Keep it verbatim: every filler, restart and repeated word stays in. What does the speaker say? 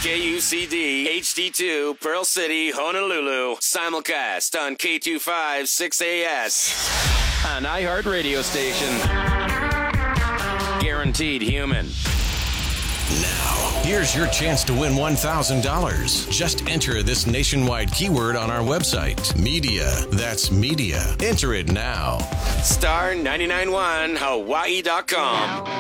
K U C D H D two, Pearl City, Honolulu. Simulcast on K two five six A S. An iHeart radio station. Guaranteed human. Now, here's your chance to win one thousand dollars. Just enter this nationwide keyword on our website. Media. That's media. Enter it now. Star ninety-nine point one Hawaii dot com.